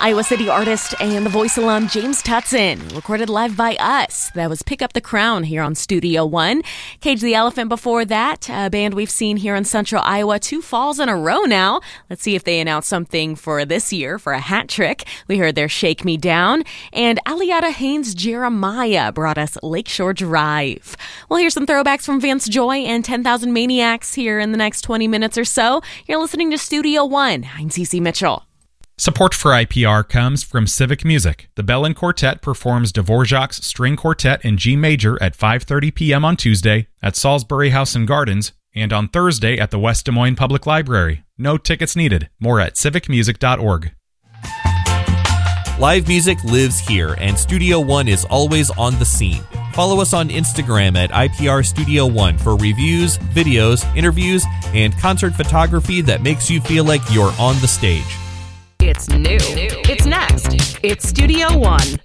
Iowa City artist and The Voice alum James Tutson recorded live by us. That was Pick Up the Crown here on Studio One. Cage the Elephant before that, a band we've seen here in Central Iowa 2 falls in a row now. Let's see if they announce something for this year for a hat trick. We heard their Shake Me Down, and Aliata Haynes Jeremiah brought us Lakeshore Drive. We'll hear some throwbacks from Vance Joy and 10,000 Maniacs here in the next 20 minutes or so. You're listening to Studio One. I'm Cece Mitchell. Support for IPR comes from Civic Music. The Bellin Quartet performs Dvorak's String Quartet in G Major at 5:30 p.m. on Tuesday at Salisbury House and Gardens and on Thursday at the West Des Moines Public Library. No tickets needed. More at civicmusic.org. Live music lives here, and Studio One is always on the scene. Follow us on Instagram at IPR Studio One for reviews, videos, interviews, and concert photography that makes you feel like you're on the stage. It's new. It's next. It's Studio One.